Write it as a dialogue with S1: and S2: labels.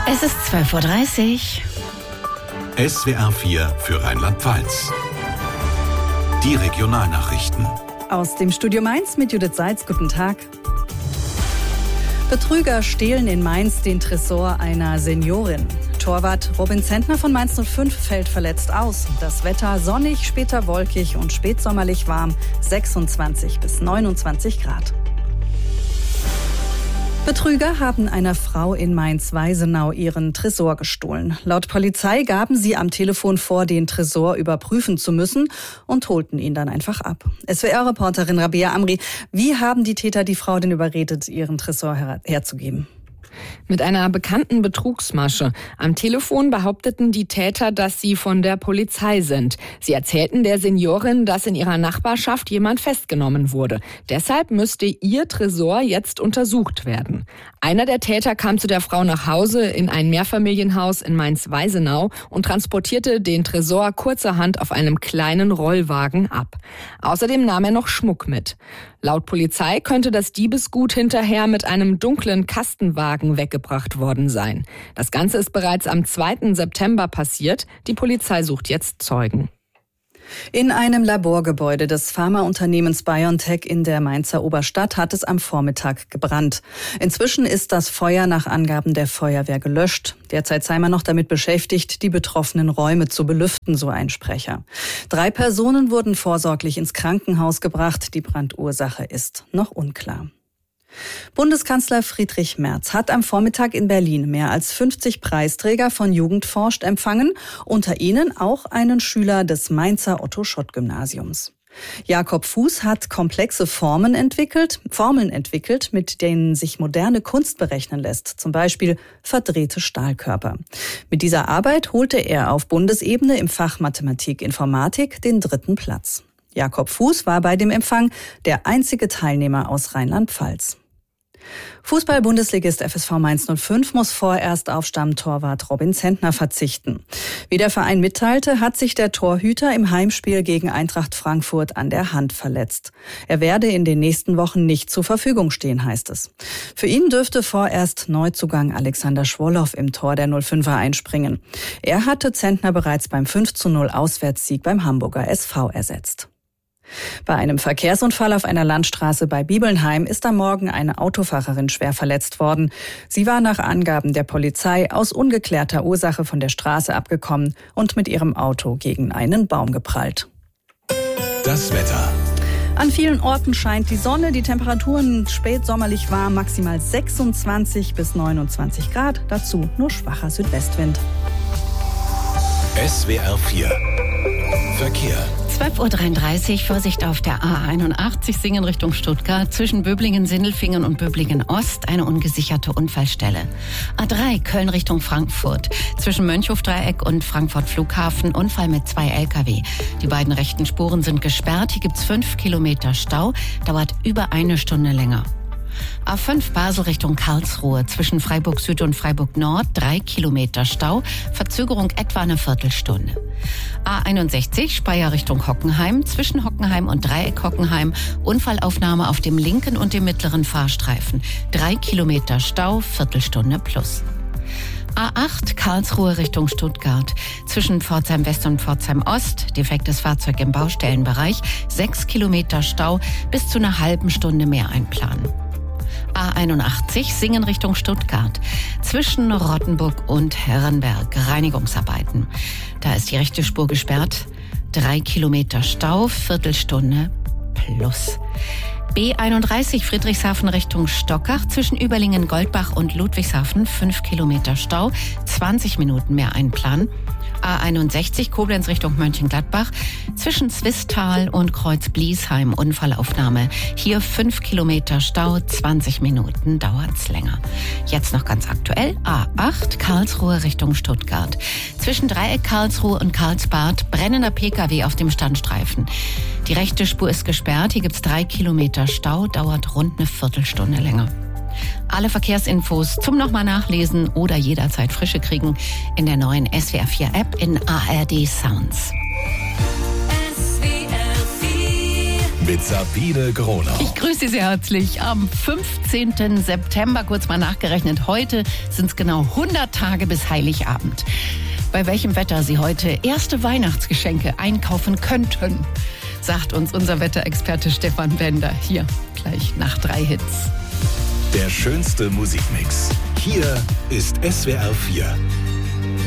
S1: Es ist 12:30 Uhr.
S2: SWR 4 für Rheinland-Pfalz. Die Regionalnachrichten.
S3: Aus dem Studio Mainz mit Judith Seitz. Guten Tag. Betrüger stehlen in Mainz den Tresor einer Seniorin. Torwart Robin Zentner von Mainz 05 fällt verletzt aus. Das Wetter sonnig, später wolkig und spätsommerlich warm, 26 bis 29 Grad. Betrüger haben einer Frau in Mainz-Weisenau ihren Tresor gestohlen. Laut Polizei gaben sie am Telefon vor, den Tresor überprüfen zu müssen und holten ihn dann einfach ab. SWR-Reporterin Rabea Amri, wie haben die Täter die Frau denn überredet, ihren Tresor herzugeben?
S4: Mit einer bekannten Betrugsmasche. Am Telefon behaupteten die Täter, dass sie von der Polizei sind. Sie erzählten der Seniorin, dass in ihrer Nachbarschaft jemand festgenommen wurde. Deshalb müsste ihr Tresor jetzt untersucht werden. Einer der Täter kam zu der Frau nach Hause in ein Mehrfamilienhaus in Mainz-Weisenau und transportierte den Tresor kurzerhand auf einem kleinen Rollwagen ab. Außerdem nahm er noch Schmuck mit. Laut Polizei könnte das Diebesgut hinterher mit einem dunklen Kastenwagen weggebracht worden sein. Das Ganze ist bereits am 2. September passiert. Die Polizei sucht jetzt Zeugen.
S3: In einem Laborgebäude des Pharmaunternehmens BioNTech in der Mainzer Oberstadt hat es am Vormittag gebrannt. Inzwischen ist das Feuer nach Angaben der Feuerwehr gelöscht. Derzeit sei man noch damit beschäftigt, die betroffenen Räume zu belüften, so ein Sprecher. 3 Personen wurden vorsorglich ins Krankenhaus gebracht. Die Brandursache ist noch unklar. Bundeskanzler Friedrich Merz hat am Vormittag in Berlin mehr als 50 Preisträger von Jugend forscht empfangen, unter ihnen auch einen Schüler des Mainzer Otto-Schott-Gymnasiums. Jakob Fuß hat komplexe Formeln entwickelt, mit denen sich moderne Kunst berechnen lässt, zum Beispiel verdrehte Stahlkörper. Mit dieser Arbeit holte er auf Bundesebene im Fach Mathematik-Informatik den 3. Platz. Jakob Fuß war bei dem Empfang der einzige Teilnehmer aus Rheinland-Pfalz. Fußball-Bundesligist FSV Mainz 05 muss vorerst auf Stammtorwart Robin Zentner verzichten. Wie der Verein mitteilte, hat sich der Torhüter im Heimspiel gegen Eintracht Frankfurt an der Hand verletzt. Er werde in den nächsten Wochen nicht zur Verfügung stehen, heißt es. Für ihn dürfte vorerst Neuzugang Alexander Schwolow im Tor der 05er einspringen. Er hatte Zentner bereits beim 5:0 Auswärtssieg beim Hamburger SV ersetzt. Bei einem Verkehrsunfall auf einer Landstraße bei Bibelnheim ist am Morgen eine Autofahrerin schwer verletzt worden. Sie war nach Angaben der Polizei aus ungeklärter Ursache von der Straße abgekommen und mit ihrem Auto gegen einen Baum geprallt.
S2: Das Wetter.
S3: An vielen Orten scheint die Sonne, die Temperaturen spätsommerlich warm, maximal 26 bis 29 Grad, dazu nur schwacher Südwestwind.
S2: SWR 4 Verkehr.
S1: 12:33 Uhr, Vorsicht auf der A81 Singen Richtung Stuttgart. Zwischen Böblingen-Sindelfingen und Böblingen-Ost eine ungesicherte Unfallstelle. A3 Köln Richtung Frankfurt. Zwischen Mönchhofdreieck und Frankfurt Flughafen Unfall mit 2 LKW. Die beiden rechten Spuren sind gesperrt. Hier gibt's 5 Kilometer Stau. Dauert über 1 Stunde länger. A5 Basel Richtung Karlsruhe. Zwischen Freiburg Süd und Freiburg Nord 3 Kilometer Stau. Verzögerung etwa eine Viertelstunde. A61 Speyer Richtung Hockenheim. Zwischen Hockenheim und Dreieck Hockenheim Unfallaufnahme auf dem linken und dem mittleren Fahrstreifen. 3 Kilometer Stau, Viertelstunde plus. A8 Karlsruhe Richtung Stuttgart. Zwischen Pforzheim West und Pforzheim Ost, defektes Fahrzeug im Baustellenbereich, 6 Kilometer Stau, bis zu einer halben Stunde mehr einplanen. A81 Singen Richtung Stuttgart. Zwischen Rottenburg und Herrenberg Reinigungsarbeiten. Da ist die rechte Spur gesperrt. 3 Kilometer Stau, Viertelstunde plus. B31 Friedrichshafen Richtung Stockach. Zwischen Überlingen-Goldbach und Ludwigshafen 5 Kilometer Stau, 20 Minuten mehr einplanen. A61 Koblenz Richtung Mönchengladbach. Zwischen Zwistal und Kreuz-Bliesheim Unfallaufnahme. Hier 5 Kilometer Stau, 20 Minuten dauert's länger. Jetzt noch ganz aktuell A8 Karlsruhe Richtung Stuttgart. Zwischen Dreieck Karlsruhe und Karlsbad brennender PKW auf dem Standstreifen. Die rechte Spur ist gesperrt. Hier gibt's 3 Kilometer Stau, dauert rund eine Viertelstunde länger. Alle Verkehrsinfos zum nochmal nachlesen oder jederzeit frische kriegen in der neuen SWR 4 App in ARD Sounds.
S5: SWR 4
S2: mit Sabine Gronau.
S1: Ich grüße Sie sehr herzlich. Am 15. September, kurz mal nachgerechnet, heute sind es genau 100 Tage bis Heiligabend. Bei welchem Wetter Sie heute erste Weihnachtsgeschenke einkaufen könnten, sagt uns unser Wetterexperte Stefan Bender. Hier, gleich nach 3 Hits.
S2: Der schönste Musikmix. Hier ist SWR 4.